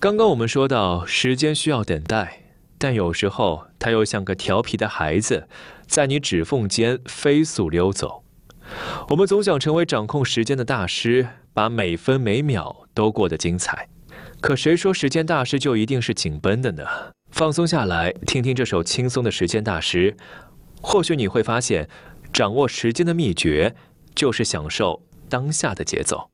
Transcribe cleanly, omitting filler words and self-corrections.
刚刚我们说到，时间需要等待，但有时候它又像个调皮的孩子，在你指缝间飞速溜走。我们总想成为掌控时间的大师，把每分每秒都过得精彩。可谁说时间大师就一定是紧绷的呢？放松下来，听听这首轻松的时间大师，或许你会发现，掌握时间的秘诀就是享受当下的节奏。